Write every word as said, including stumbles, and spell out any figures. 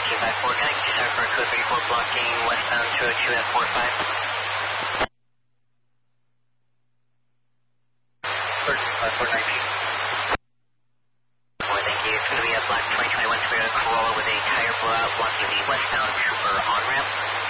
thirteen five four, connect to center for code thirty-four, blocking westbound two oh two at four five. thirteen five four nineteen. Boy, thank you. It's going to be a black twenty twenty-one Toyota Corolla with a tire blowout blocking the westbound Trooper on-ramp.